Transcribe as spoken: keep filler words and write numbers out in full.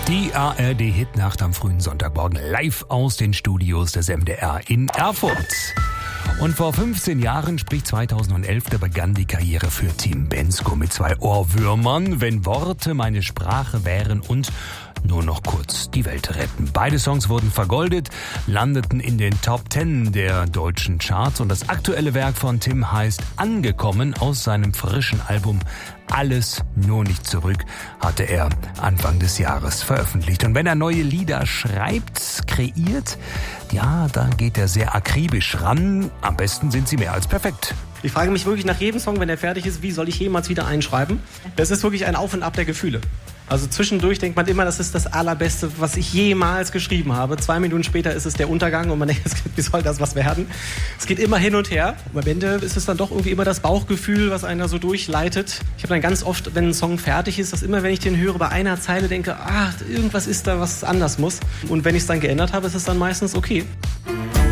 Die A R D-Hitnacht am frühen Sonntagmorgen live aus den Studios des M D R in Erfurt. Und vor fünfzehn Jahren, sprich zweitausendelf, da begann die Karriere für Tim Bendzko mit zwei Ohrwürmern, Wenn Worte meine Sprache wären und Nur noch kurz die Welt retten. Beide Songs wurden vergoldet, landeten in den Top Ten der deutschen Charts und das aktuelle Werk von Tim heißt Angekommen. Aus seinem frischen Album Alles nur nicht zurück hatte er Anfang des Jahres veröffentlicht. Und wenn er neue Lieder schreibt, kreiert, ja, dann geht er sehr akribisch ran. Am besten sind sie mehr als perfekt. Ich frage mich wirklich nach jedem Song, wenn er fertig ist, wie soll ich jemals wieder einschreiben? Es ist wirklich ein Auf und Ab der Gefühle. Also zwischendurch denkt man immer, das ist das Allerbeste, was ich jemals geschrieben habe. Zwei Minuten später ist es der Untergang und man denkt, wie soll das was werden? Es geht immer hin und her. Und am Ende ist es dann doch irgendwie immer das Bauchgefühl, was einen da so durchleitet. Ich habe dann ganz oft, wenn ein Song fertig ist, dass immer, wenn ich den höre, bei einer Zeile denke, ah, irgendwas ist da, was anders muss. Und wenn ich es dann geändert habe, ist es dann meistens okay.